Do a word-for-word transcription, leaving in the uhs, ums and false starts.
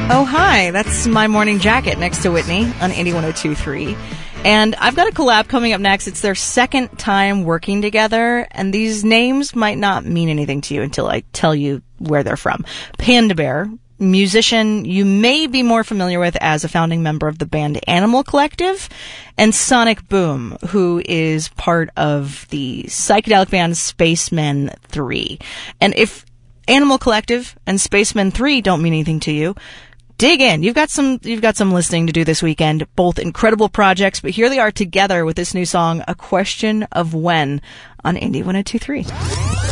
Oh, hi. That's My Morning Jacket next to Whitney on Indie one oh two point three. And I've got a collab coming up next. It's their second time working together, and these names might not mean anything to you until I tell you where they're from. Panda Bear, musician you may be more familiar with as a founding member of the band Animal Collective, and Sonic Boom, who is part of the psychedelic band Spacemen three. And if Animal Collective and Spacemen three don't mean anything to you, dig in. You've got some, you've got some listening to do this weekend. Both incredible projects, but here they are together with this new song, A Question of When, on Indie one oh two point three.